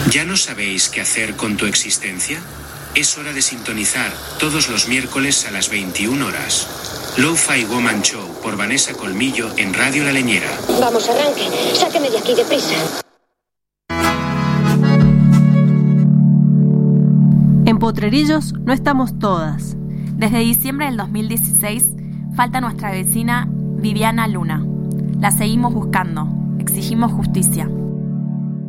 ¿Ya no sabéis qué hacer con tu existencia? Es hora de sintonizar todos los miércoles a las 21 horas. Lo-Fi Woman Show por Vanessa Colmillo en Radio La Leñera. Vamos, arranque. Sáqueme de aquí deprisa. En Potrerillos no estamos todas. Desde diciembre del 2016 falta nuestra vecina Viviana Luna. La seguimos buscando. Exigimos justicia.